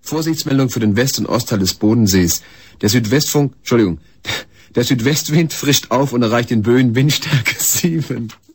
Vorsichtsmeldung für den West- und Ostteil des Bodensees. Der Südwestwind frischt auf und erreicht in Böen Windstärke 7.